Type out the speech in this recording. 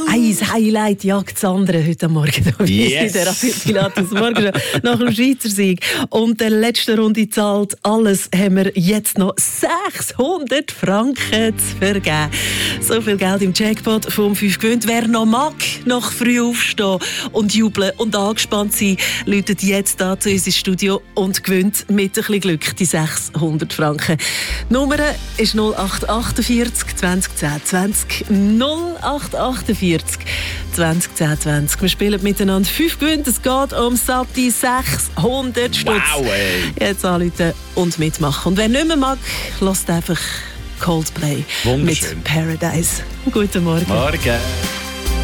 Ein Highlight jagt das andere heute Morgen. Yes. Der Radio Pilatus Morgen nach dem Schweizer Sieg. Und der letzte Runde zahlt alles, haben wir jetzt noch 600 Franken zu vergeben. So viel Geld im Jackpot vom 5 gewinnt. Wer noch mag, noch früh aufstehen und jubeln und angespannt sein, läutet jetzt da zu uns ins Studio und gewinnt mit ein bisschen Glück die 600 Franken. Die Nummer ist 0848 2010 20 0848 2010 20. Wir spielen miteinander 5 Gewinne. Es geht um satte 600 Stutz. Wow, ey. Jetzt anrufen und mitmachen. Und wer nicht mehr mag, lasst einfach Coldplay mit Paradise. Guten Morgen. Morgen.